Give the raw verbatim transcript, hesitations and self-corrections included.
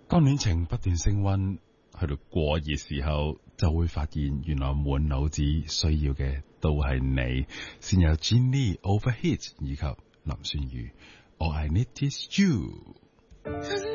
當戀情不斷升溫，去到過熱時候，就會發現原來滿腦子需要嘅都係你。先有 Jenny Overheat 以及林宣瑜，All I Need Is You。